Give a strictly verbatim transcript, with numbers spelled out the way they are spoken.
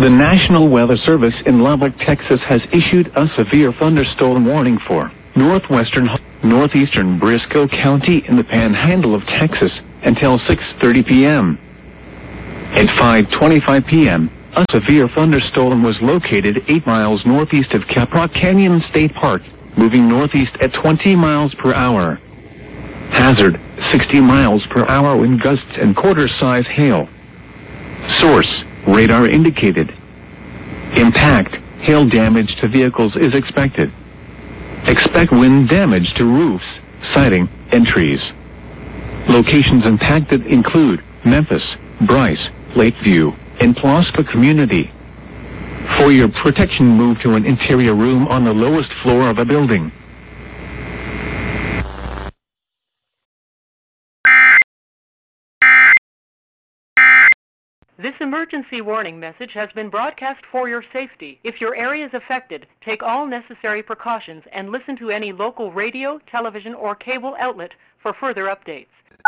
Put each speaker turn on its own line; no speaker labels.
The National Weather Service in Lubbock, Texas has issued a severe thunderstorm warning for northwestern, northeastern Briscoe County in the panhandle of Texas until six thirty p m At five twenty-five p m, a severe thunderstorm was located eight miles northeast of Caprock Canyon State Park, moving northeast at twenty miles per hour. Hazard, sixty miles per hour wind gusts and quarter-size hail. Source, radar indicated. Impact, hail damage to vehicles is expected. Expect wind damage to roofs, siding, and trees. Locations impacted include Memphis, Bryce, Lakeview, and Pulaski Community. For your protection, move to an interior room on the lowest floor of a building.
This emergency warning message has been broadcast for your safety. If your area is affected, take all necessary precautions and listen to any local radio, television, or cable outlet for further updates.